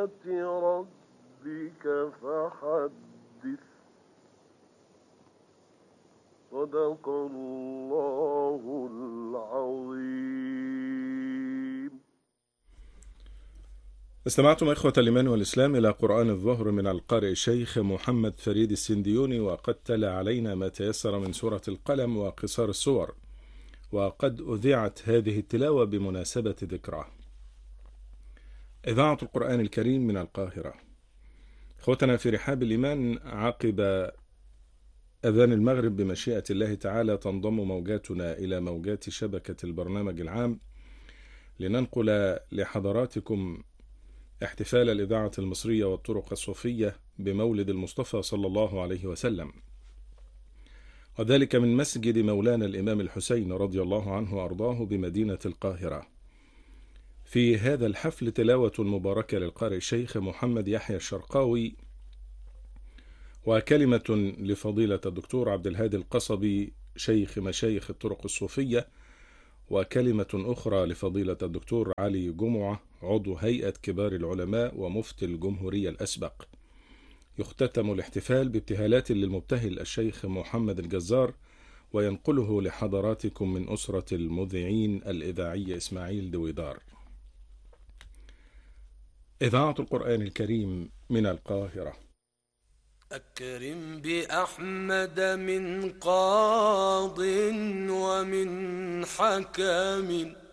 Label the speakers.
Speaker 1: ربك فحدث. صدق الله العظيم.
Speaker 2: استمعتم إخوة الإيمان والإسلام إلى قرآن الظهر من القارئ الشيخ محمد فريد السنديوني، وقد تلا علينا ما تيسر من سورة القلم وقصار السور، وقد أذيعت هذه التلاوة بمناسبة ذكراه. إذاعة القرآن الكريم من القاهرة. إخوتنا في رحاب الإيمان، عقب أذان المغرب بمشيئة الله تعالى تنضم موجاتنا إلى موجات شبكة البرنامج العام لننقل لحضراتكم احتفال الإذاعة المصرية والطرق الصوفية بمولد المصطفى صلى الله عليه وسلم، وذلك من مسجد مولانا الإمام الحسين رضي الله عنه وأرضاه بمدينة القاهرة. في هذا الحفل تلاوة مباركة للقارئ الشيخ محمد يحيى الشرقاوي، وكلمة لفضيلة الدكتور عبد الهادي القصبي شيخ مشايخ الطرق الصوفية، وكلمة أخرى لفضيلة الدكتور علي جمعة عضو هيئة كبار العلماء ومفتي الجمهورية الأسبق. يختتم الاحتفال بابتهالات للمبتهل الشيخ محمد الجزار، وينقله لحضراتكم من أسرة المذيعين الإذاعي إسماعيل دويدار. إذاعة القرآن الكريم من القاهرة.
Speaker 3: أكرم بأحمد من قاض ومن حكم